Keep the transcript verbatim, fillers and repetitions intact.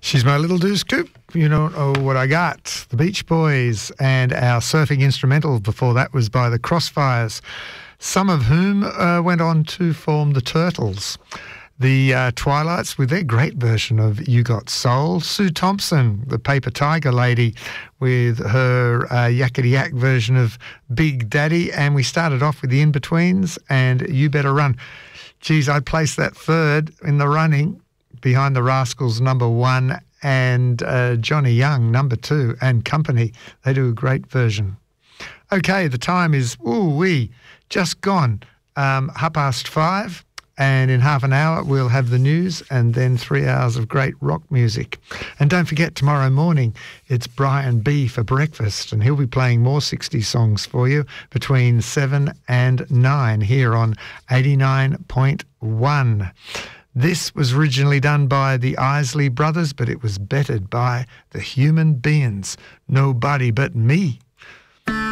She's my little deuce coupe. You don't know what I got. The Beach Boys, and our surfing instrumental before that was by the Crossfires, some of whom uh, went on to form the Turtles. The uh, Twilights with their great version of You Got Soul. Sue Thompson, the Paper Tiger lady, with her uh, yakety yak version of Big Daddy. And we started off with the In-Betweens and You Better Run. Geez, I'd place that third in the running behind the Rascals, number one, and uh, Johnny Young, number two, and Company. They do a great version. Okay, the time is, ooh-wee, just gone. Um, half past five. And in half an hour, we'll have the news and then three hours of great rock music. And don't forget, tomorrow morning, it's Brian B for breakfast, and he'll be playing more sixties songs for you between seven and nine here on eighty-nine point one. This was originally done by the Isley Brothers, but it was bettered by the Human Beings. Nobody But Me.